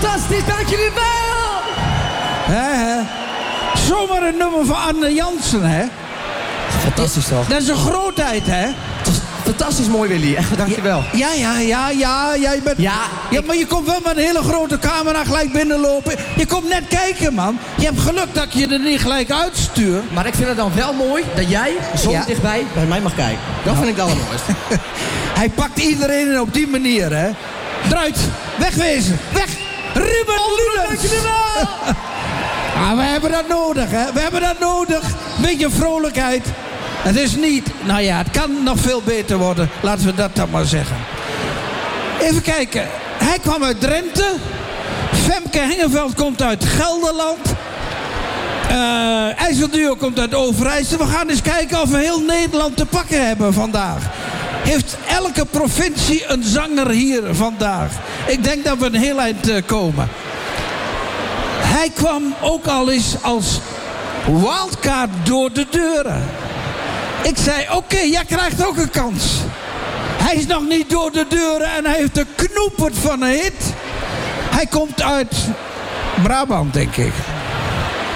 fantastisch, dank jullie wel! Hè? Zomaar een nummer van Anne Jansen, hè? Fantastisch toch? Dat is een grootheid, hè? Fantastisch mooi, Willy. Echt, dankjewel. Ja, jij bent... Ja, maar je komt wel met een hele grote camera gelijk binnenlopen. Je komt net kijken, man. Je hebt geluk dat ik je er niet gelijk uitstuur. Maar ik vind het dan wel mooi dat jij zo dichtbij bij mij mag kijken. Dat vind ik het allermooiste. Hij pakt iedereen op die manier, hè? Eruit! Wegwezen! Weg! Ruben Lulens! We hebben dat nodig, hè? We hebben dat nodig. Beetje vrolijkheid. Het is niet... Nou ja, het kan nog veel beter worden. Laten we dat dan maar zeggen. Even kijken. Hij kwam uit Drenthe. Femke Hengeveld komt uit Gelderland. IJsselduo komt uit Overijssel. We gaan eens kijken of we heel Nederland te pakken hebben vandaag. Heeft elke provincie een zanger hier vandaag. Ik denk dat we een heel eind komen. Hij kwam ook al eens als wildcard door de deuren. Ik zei, oké, jij krijgt ook een kans. Hij is nog niet door de deuren en hij heeft een knoepert van een hit. Hij komt uit Brabant, denk ik.